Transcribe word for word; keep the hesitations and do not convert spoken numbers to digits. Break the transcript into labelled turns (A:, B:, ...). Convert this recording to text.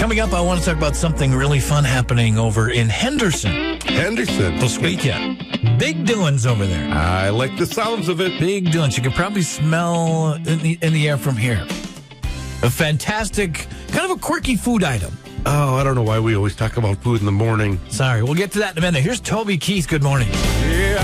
A: Coming up, I want to talk about something really fun happening over in Henderson
B: Henderson.
A: this weekend. Big doings over there.
B: I like the sounds of it.
A: Big doings. You can probably smell in the, in the air from here. A fantastic, kind of a quirky food item.
B: Oh, I don't know why we always talk about food in the morning.
A: Sorry, we'll get to that in a minute. Here's Toby Keith. Good morning.
B: Yeah,